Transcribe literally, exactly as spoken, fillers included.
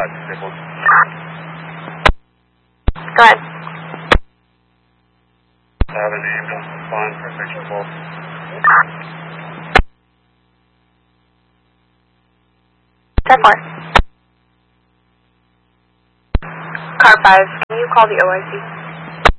five disabled. Go ahead. I have an ambulance respond for section four. ten four. Car five, can you call the O I C?